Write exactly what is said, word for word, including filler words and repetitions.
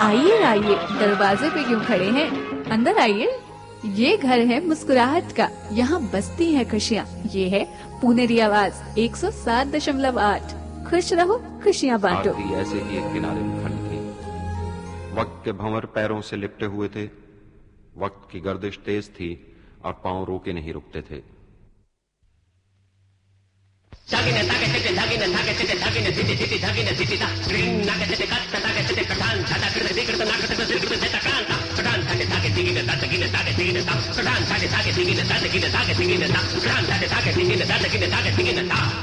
आइए आइए, दरवाजे पे क्यों खड़े हैं, अंदर आइए। ये घर है मुस्कुराहट का, यहाँ बसती है खुशियाँ। ये है पुनेरी आवाज एक सौ सात दशमलव आठ। खुश रहो, खुशियाँ बांटो। आरती ऐसे ही एक किनारे में खड़ी थी। वक्त के भंवर पैरों से लिपटे हुए थे। वक्त की गर्दिश तेज थी और पांव रोके नहीं रुकते थे। Dagina dagina dagina dagina dagina diti diti dagina diti da green nagina diti katta dagina diti katan tada kata dikata nagata diti diti dita kanta katan tada dagina diti da dagina dagina diti da katan tada dagina dagina dagina dagina dagina da katan tada dagina dagina dagina dagina da